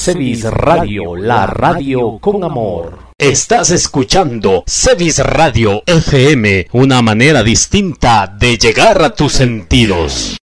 Cebis Radio, la radio con amor. Estás escuchando Cebis Radio FM, una manera distinta de llegar a tus sentidos.